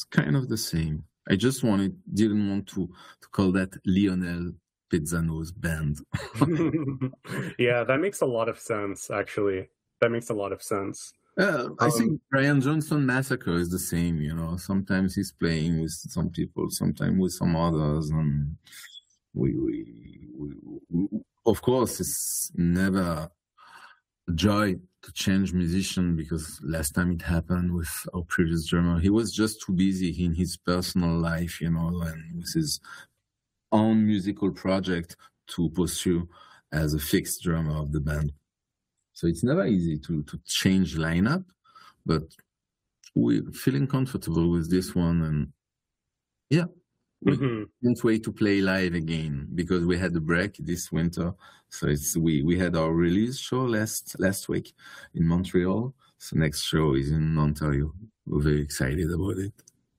kind of the same. I just didn't want to call that Lionel Pizzano's band. Yeah, that makes a lot of sense, actually. That makes a lot of sense. I think Brian Johnson Massacre is the same, you know. Sometimes he's playing with some people, sometimes with some others, and we of course, it's never a joy to change musician, because last time it happened with our previous drummer, he was just too busy in his personal life, you know, and with his own musical project to pursue as a fixed drummer of the band. So it's never easy to change lineup, but we're feeling comfortable with this one, and yeah, we can't wait to play live again, because we had a break this winter. So we had our release show last week in Montreal. So next show is in Ontario. We're very excited about it.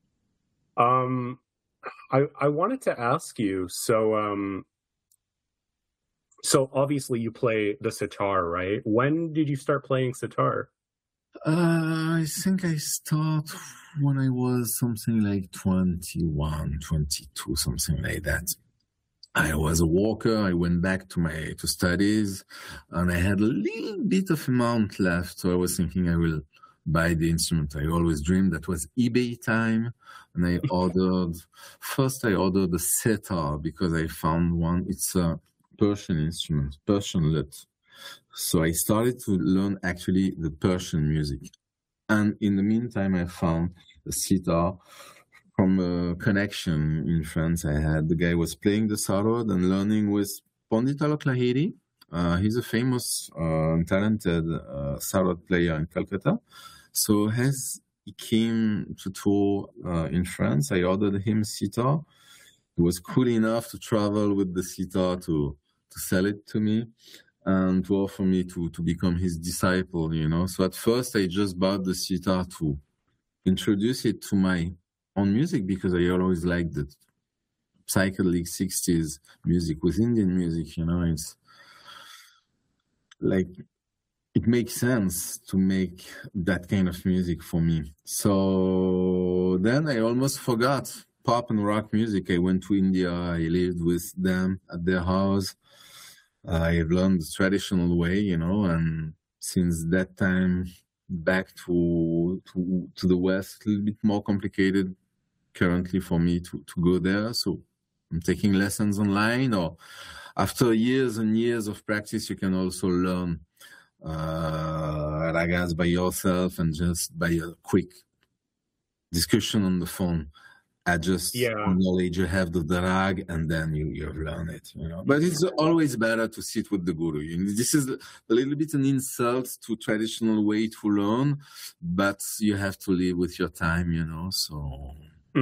I wanted to ask you, so obviously you play the sitar, right? When did you start playing sitar? I think I started when I was something like 21, 22, something like that. I was a worker. I went back to studies, and I had a little bit of amount left. So I was thinking I will buy the instrument. I always dreamed that was eBay time. And I ordered the sitar, because I found one. It's a Persian instrument, Persian lute. So I started to learn actually the Persian music. And in the meantime, I found the sitar from a connection in France I had. The guy was playing the sarod and learning with Pandit Alok Lahiri. He's a famous and talented sarod player in Calcutta. So as he came to tour in France, I ordered him sitar. He was cool enough to travel with the sitar to sell it to me and to offer me to become his disciple, you know. So at first I just bought the sitar to introduce it to my own music, because I always liked the psychedelic 60s music with Indian music, you know. It's like, it makes sense to make that kind of music for me. So then I almost forgot pop and rock music. I went to India. I lived with them at their house. I've learned the traditional way, you know, and since that time back to the West, a little bit more complicated currently for me to go there. So I'm taking lessons online, or after years and years of practice, you can also learn ragas by yourself, and just by a quick discussion on the phone, adjust the knowledge you have of the rag, and then you've learned it, you know. But it's always better to sit with the guru. You know, this is a little bit an insult to traditional way to learn, but you have to live with your time, you know. So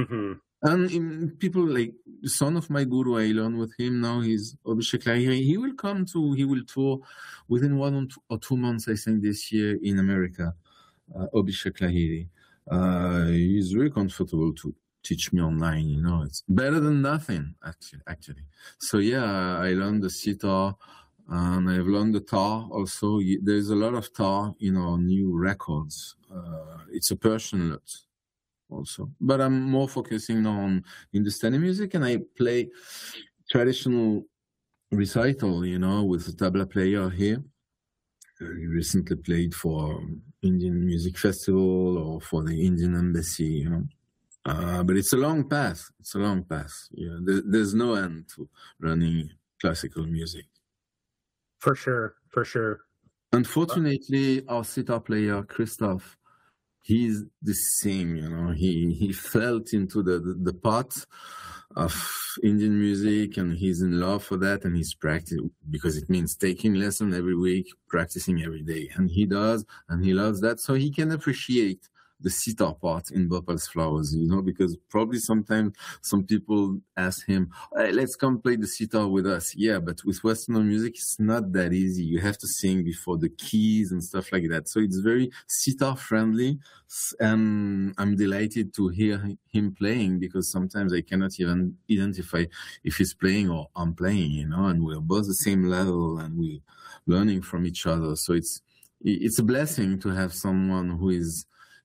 and people like the son of my guru, I learn with him now. He's Abhishek Lahiri. He will tour within 1 or 2 months, I think, this year in America. Abhishek Lahiri. He's very comfortable to teach me online, you know. It's better than nothing, actually. So yeah, I learned the sitar, and I've learned the tar also. There's a lot of tar in our new records. It's a Persian lute also, but I'm more focusing now on Hindustani music, and I play traditional recital, you know, with a tabla player here. He recently played for Indian Music Festival or for the Indian Embassy, you know. But it's a long path. Yeah, there's no end to learning classical music. For sure. Unfortunately, our sitar player, Christophe, he's the same, you know. He felt into the pot of Indian music, and he's in love for that, and he's practicing, because it means taking lesson every week, practicing every day, and he does, and he loves that, so he can appreciate the sitar part in Bhopal's Flowers, you know, because probably sometimes some people ask him, hey, let's come play the sitar with us. Yeah, but with Western music, it's not that easy. You have to sing before the keys and stuff like that. So it's very sitar friendly, and I'm delighted to hear him playing, because sometimes I cannot even identify if he's playing or I'm playing, you know, and we're both the same level, and we're learning from each other. So it's a blessing to have someone who is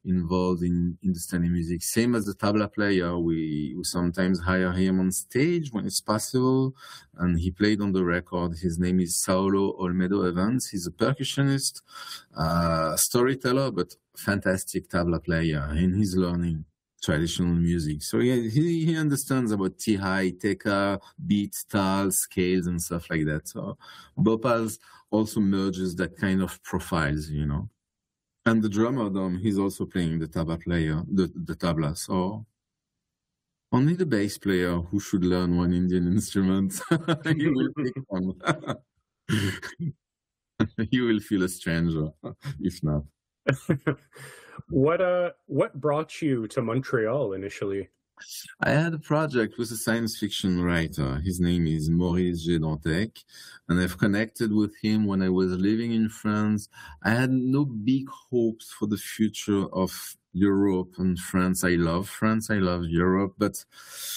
involved in Hindustani music. Same as the tabla player, we sometimes hire him on stage when it's possible, and he played on the record. His name is Saulo Olmedo Evans. He's a percussionist, storyteller, but fantastic tabla player, and he's learning traditional music. So he understands about Tihai, Teka, beats, tal, scales, and stuff like that. So Bhopal also merges that kind of profiles, you know. And the drummer, Dom, he's also playing the tabla player, the tabla. So only the bass player who should learn one Indian instrument, he will pick one. You will feel a stranger if not. What brought you to Montreal initially? I had a project with a science fiction writer. His name is Maurice G. Dantec, and I've connected with him when I was living in France. I had no big hopes for the future of Europe and France. I love France, I love Europe, but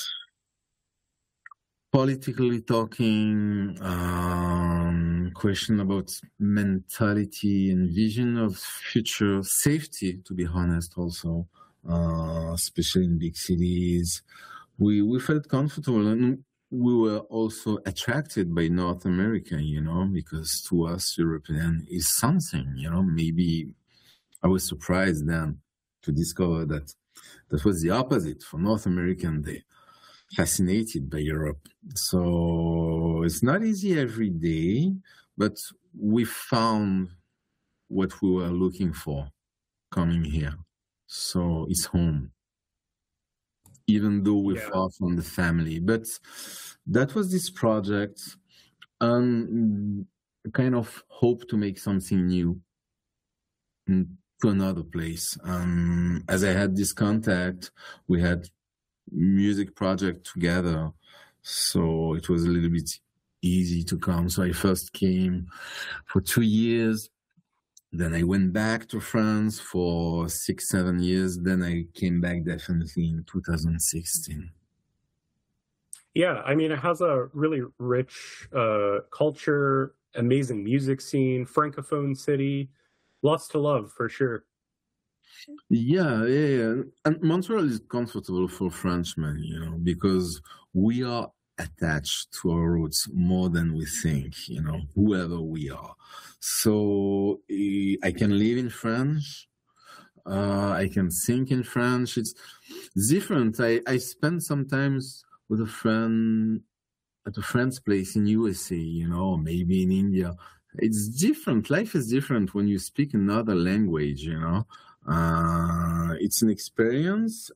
politically talking, question about mentality and vision of future safety, to be honest, also, especially in big cities, we felt comfortable, and we were also attracted by North America, you know, because to us, European is something, you know. Maybe I was surprised then to discover that that was the opposite. For North American, they fascinated by Europe. So it's not easy every day, but we found what we were looking for coming here. So it's home, even though we're far from the family. But that was this project, and kind of hope to make something new to another place. As I had this contact, we had music project together, so it was a little bit easy to come. So I first came for 2 years, then I went back to France for 6-7 years, then I came back definitely in 2016. Yeah, I mean, it has a really rich culture, amazing music scene, francophone city, lots to love for sure. Yeah. And Montreal is comfortable for Frenchmen, you know, because we are attached to our roots more than we think, you know, whoever we are. So I can live in French. I can sing in French. It's different. I spend sometimes with a friend at a friend's place in USA, you know, maybe in India. It's different. Life is different when you speak another language, you know. It's an experience.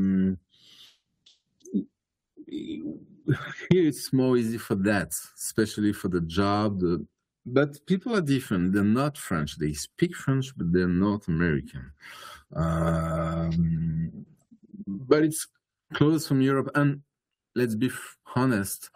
Here it's more easy for that, especially for the job. But people are different. They're not French. They speak French, but they're North American. But it's close from Europe. And let's be honest,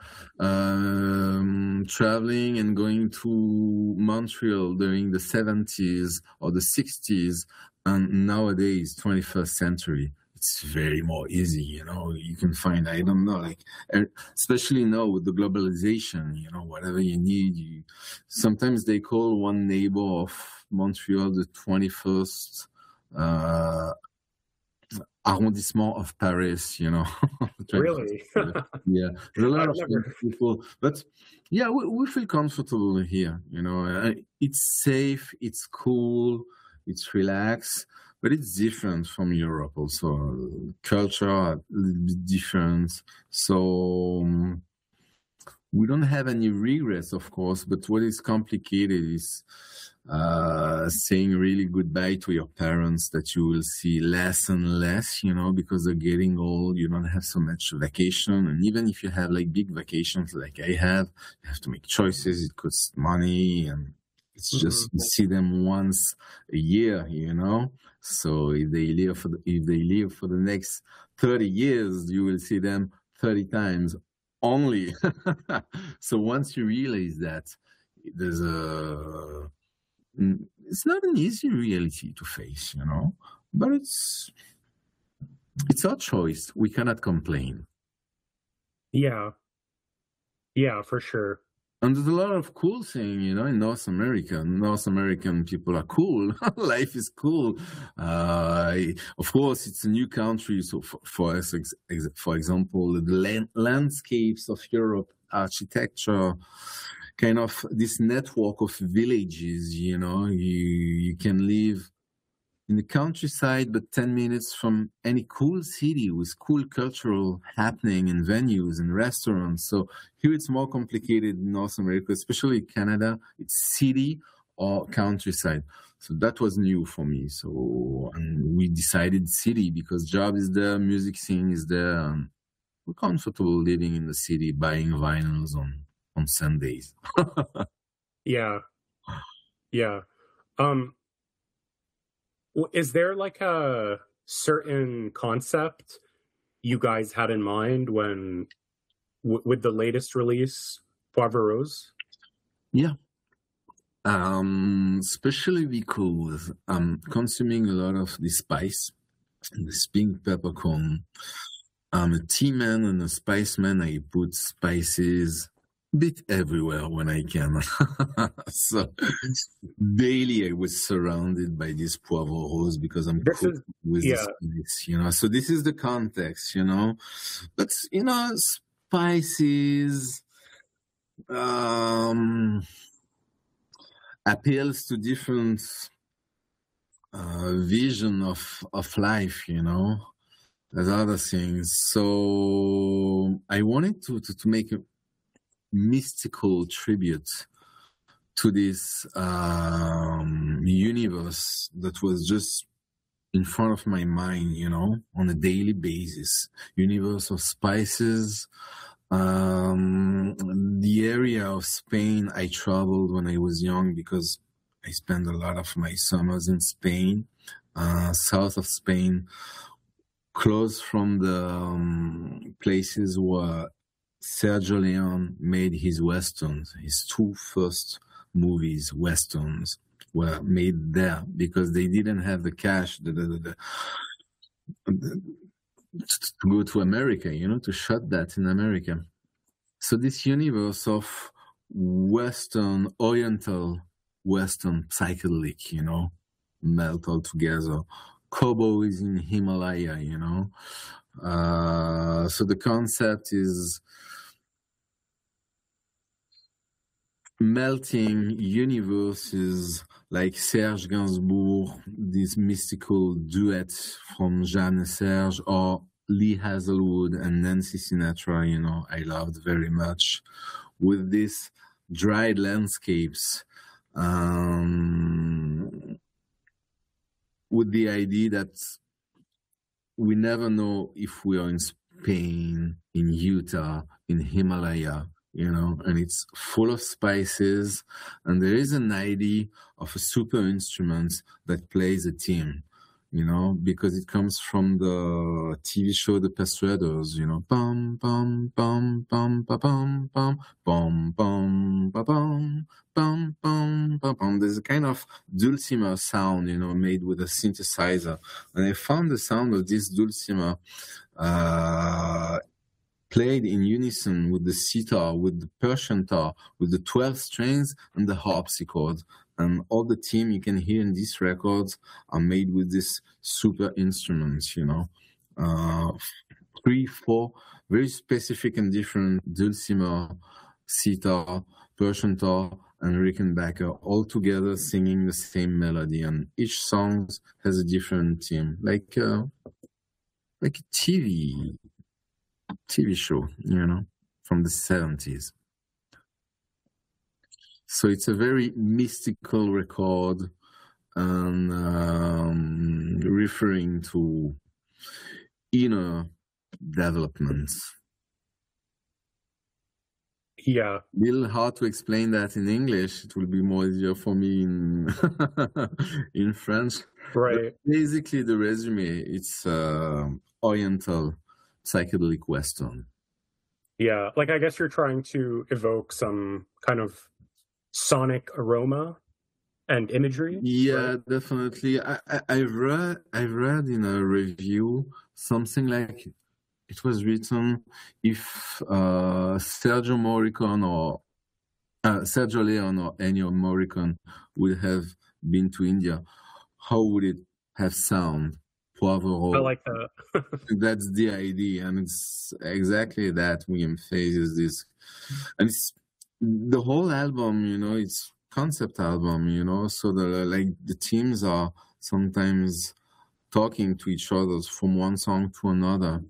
traveling and going to Montreal during the 70s or the 60s, and nowadays, 21st century, it's very more easy, you know. You can find, I don't know, like, especially now with the globalization, you know, whatever you need. Sometimes they call one neighbor of Montreal the 21st arrondissement of Paris, you know. Really? Yeah, there's a lot of people, but yeah, we feel comfortable here, you know. It's safe, it's cool, it's relaxed, but it's different from Europe also. Culture are a little bit different, so we don't have any regrets, of course, but what is complicated is saying really goodbye to your parents that you will see less and less, you know, because they're getting old. You don't have so much vacation. And even if you have like big vacations like I have, you have to make choices. It costs money, and it's just you see them once a year, you know. So if they live for the next 30 years, you will see them 30 times only. So once you realize that, there's it's not an easy reality to face, you know, but it's our choice. We cannot complain. Yeah, for sure. And there's a lot of cool thing, in North America. North American people are cool. Life is cool. Of course, it's a new country. So for us, for example, the landscapes of Europe, architecture, kind of this network of villages, you can live in the countryside, but 10 minutes from any cool city with cool cultural happening and venues and restaurants. So here it's more complicated in North America, especially Canada. It's city or countryside. So that was new for me. So and we decided city because job is there, music scene is there. And we're comfortable living in the city, buying vinyls on Sundays. Yeah. Yeah. Is there like a certain concept you guys had in mind when with the latest release, Poivre Rose? Yeah. Especially because I'm consuming a lot of the spice, this pink peppercorn. I'm a tea man and a spice man. I put spices a bit everywhere when I can. So daily I was surrounded by this Poivre Rose because I'm cooking with the spice, So this is the context, But, spices appeals to different vision of life, There's other things. So I wanted to make a mystical tribute to this universe that was just in front of my mind, on a daily basis. Universe of spices. The area of Spain I traveled when I was young because I spent a lot of my summers in Spain, south of Spain, close from the places where Sergio Leone made his westerns. His two first movies, westerns, were made there because they didn't have the cash to go to America, to shoot that in America. So this universe of Western, Oriental, Western psychedelic, melt all together. Cowboys in Himalaya, So the concept is melting universes like Serge Gainsbourg, this mystical duet from Jeanne and Serge, or Lee Hazelwood and Nancy Sinatra, I loved very much, with these dried landscapes, with the idea that we never know if we are in Spain, in Utah, in Himalaya, and it's full of spices, and there is an idea of a super instrument that plays a theme, because it comes from the TV show The Persuaders, bum bum bum bum ba bum bum bum bum ba bum bum bum ba bum. There's a kind of dulcimer sound, made with a synthesizer, and I found the sound of this dulcimer played in unison with the sitar, with the Persian tar, with the 12 strings and the harpsichord. And all the theme you can hear in these records are made with this super instruments, 3, 4 very specific and different dulcimer, sitar, Persian tar, and Rickenbacker all together singing the same melody. And each song has a different theme, like a TV show, from the 70s. So it's a very mystical record and referring to inner developments. Yeah. A little hard to explain that in English. It will be more easier for me in French. Right. But basically, the resume, it's Oriental psychedelic Western. Yeah, like I guess you're trying to evoke some kind of sonic aroma and imagery. Yeah, right? Definitely. I've read in a review something like it was written if Sergio Morricone or Sergio Leone or Ennio Morricone would have been to India, how would it have sound? Poivre I Rose. like that. That's the idea, and it's exactly that William faces this, and it's the whole album. It's concept album. So the teams are sometimes talking to each other from one song to another.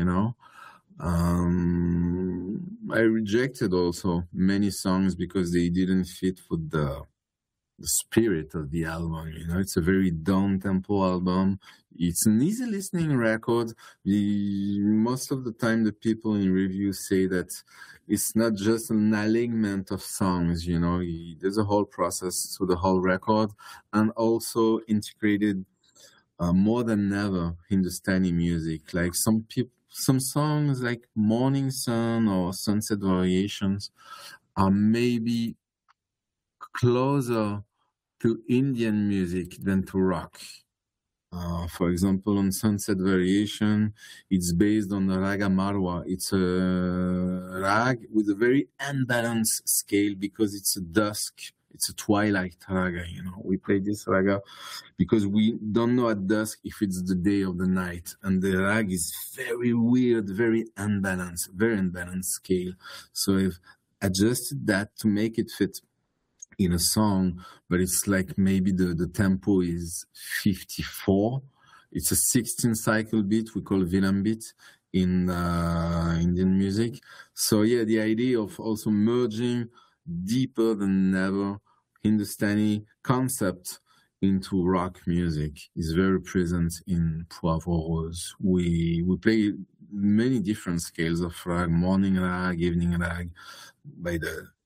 I rejected also many songs because they didn't fit with the spirit of the album. It's a very down tempo album. It's an easy listening record. Most of the time the people in reviews say that it's not just an alignment of songs. There's a whole process to the whole record, and also integrated more than ever Hindustani music. Like some songs like Morning Sun or Sunset Variations are maybe closer to Indian music than to rock. For example, on Sunset Variation, it's based on the Raga Marwa. It's a rag with a very unbalanced scale because it's a dusk, it's a twilight raga. We play this raga because we don't know at dusk if it's the day or the night, and the rag is very weird, very unbalanced scale. So I've adjusted that to make it fit in a song, but it's like maybe the tempo is 54. It's a 16 cycle beat we call Vilam beat in Indian music. So yeah, the idea of also merging deeper than ever Hindustani concept into rock music is very present in Poivre Rose. We play many different scales of rag, morning rag, evening rag, by the